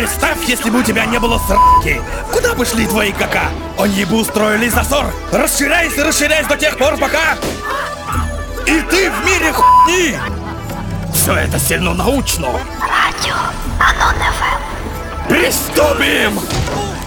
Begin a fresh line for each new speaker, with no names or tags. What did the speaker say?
Представь, если бы у тебя не было сраки. Куда бы шли твои кака? Они бы устроили засор. Расширяйся, расширяйся до тех пор, пока... И ты в мире хуйни! Все это сильно научно.
Радіо Анон ФМ.
Приступим!